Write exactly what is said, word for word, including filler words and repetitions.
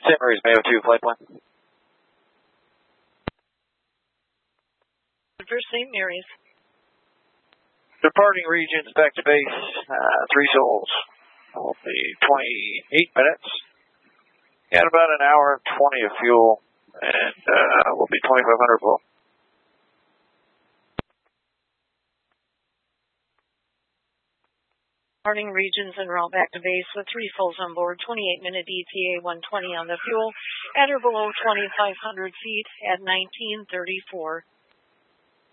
Saint Mary's Mayo two, flight plan. For Saint Mary's. Departing regions back to base, uh, three souls. Will be twenty-eight minutes. Got about an hour and twenty of fuel, and uh, we'll be twenty-five hundred below. Departing regions en route back to base with three souls on board, twenty-eight minute E T A one twenty on the fuel, at or below twenty-five hundred feet at nineteen thirty-four.